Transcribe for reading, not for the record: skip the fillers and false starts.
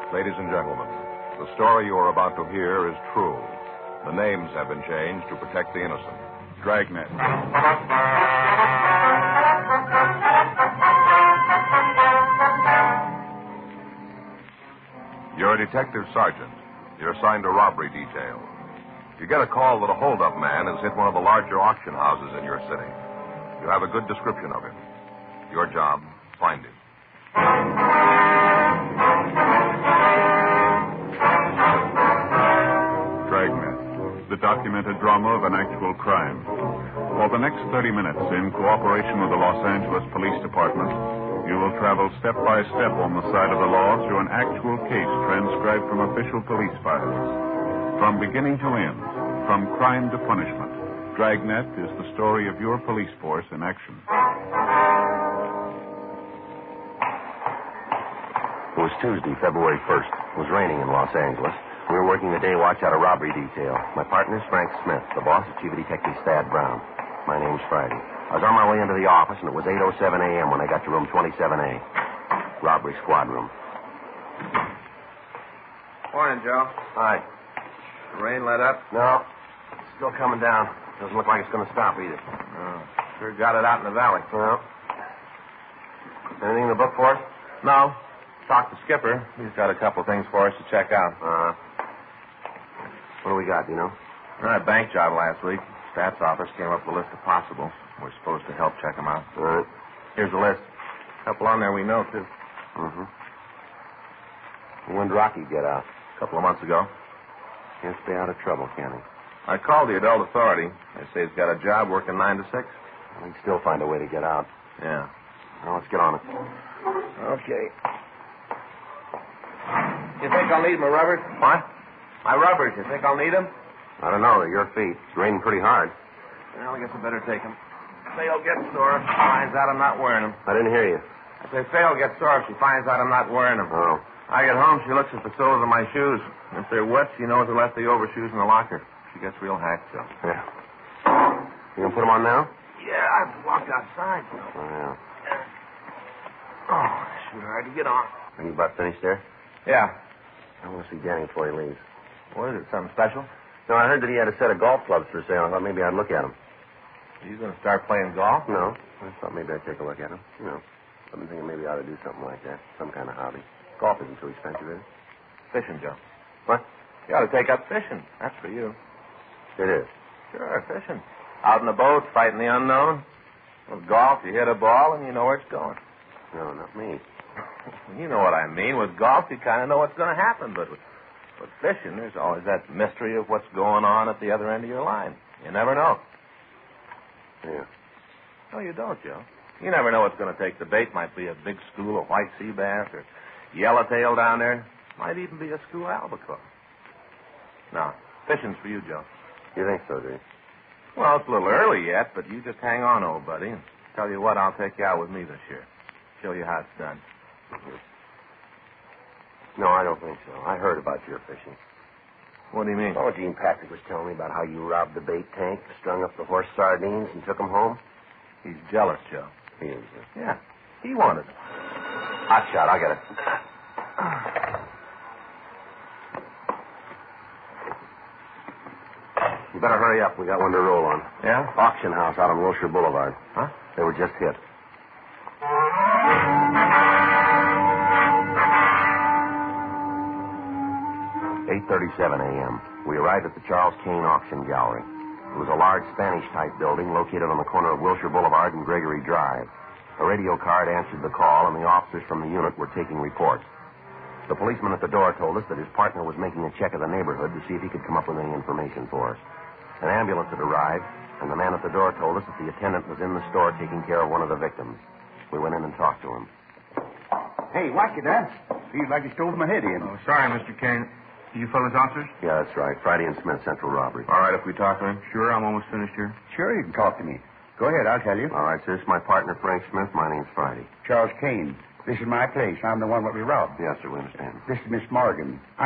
Ladies and gentlemen, the story you are about to hear is true. The names have been changed to protect the innocent. Dragnet. You're a detective sergeant. You're assigned to robbery detail. You get a call that a hold-up man has hit one of the larger auction houses in your city. You have a good description of him. Your job, find him. Dragnet, the documented drama of an actual crime. For the next 30 minutes, in cooperation with the Los Angeles Police Department, you will travel step by step on the side of the law through an actual case transcribed from official police files. From beginning to end, from crime to punishment, Dragnet is the story of your police force in action. It was Tuesday, February 1st. It was raining in Los Angeles. We were working the day watch out of robbery detail. My partner's Frank Smith. The boss is Chief of Detective Thad Brown. My name's Friday. I was on my way into the office, and it was 8:07 a.m. when I got to room 27A. Robbery squad room. Morning, Joe. Hi. The rain let up? No. It's still coming down. Doesn't look like it's going to stop either. Oh, sure got it out in the valley. Well. Anything in the book for us? No. Talked to Skipper. He's got a couple things for us to check out. What do we got, do you know? A bank job last week. Stats office came up with a list of possibles. We're supposed to help check them out. All right. Here's the list. A couple on there we know, too. When did Rocky get out? A couple of months ago. Can't stay out of trouble, can he? I called the adult authority. They say he's got a job working 9 to 6. Well, he'd still find a way to get out. Yeah. Well, let's get on it. Okay. You think I'll need my rubbers? What? My rubbers. You think I'll need them? I don't know. They're your feet. It's raining pretty hard. Well, I guess I better take them. Phil gets sore if she finds out I'm not wearing them. I didn't hear you. I say Phil gets sore if she finds out I'm not wearing them. Oh. I get home, she looks at the soles of my shoes. If they're wet, she knows I left the overshoes in the locker. She gets real hacked, Phil. Yeah. You gonna put them on now? Yeah, I've walked outside, Phil. Oh, yeah. Oh, sure hard to get on. Are you about finished there? Yeah. I want to see Danny before he leaves. What is it, something special? No, I heard that he had a set of golf clubs for sale. I thought maybe I'd look at them. Are you going to start playing golf? No. I thought maybe I'd take a look at them. You know, I've been thinking maybe I ought to do something like that. Some kind of hobby. Golf isn't too expensive, is it? Fishing, Joe. What? You ought to take up fishing. That's for you. It is. Sure, fishing. Out in the boat, fighting the unknown. With golf, you hit a ball and you know where it's going. No, not me. You know what I mean. With golf, you kind of know what's going to happen. But with fishing, there's always that mystery of what's going on at the other end of your line. You never know. Yeah. No, you don't, Joe. You never know what's going to take the bait. Might be a big school of white sea bass or yellowtail down there. Might even be a school albacore. No, fishing's for you, Joe. You think so, do you? Well, it's a little early yet, but you just hang on, old buddy. And tell you what, I'll take you out with me this year. Show you how it's done. No, I don't think so. I heard about your fishing. What do you mean? Oh, Gene Patrick was telling me about how you robbed the bait tank, strung up the horse sardines, and took them home. He's jealous, Joe. He is. Yeah, he wanted them. Hot shot. I'll get it. You better hurry up. We got one to roll on. Yeah? Auction house out on Wilshire Boulevard. Huh? They were just hit. "8:37 a.m. We arrived at the Charles Kane Auction Gallery. It was a large Spanish-type building located on the corner of Wilshire Boulevard and Gregory Drive. A radio card answered the call, and the officers from the unit were taking reports. The policeman at the door told us that his partner was making a check of the neighborhood to see if he could come up with any information for us. An ambulance had arrived, and the man at the door told us that the attendant was in the store taking care of one of the victims. We went in and talked to him. Hey, watch it, Dad. Seems like he stole my head in. Oh, sorry, Mr. Kane. You fellas officers? Yeah, that's right. Friday and Smith, Central Robbery. All right, if we talk to him. Sure, I'm almost finished here. Sure, you can talk to me. Go ahead, I'll tell you. All right, sir. This is my partner, Frank Smith. My name's Friday. Charles Kane. This is my place. I'm the one that we robbed. Yes, sir, we understand. This is Miss Morgan.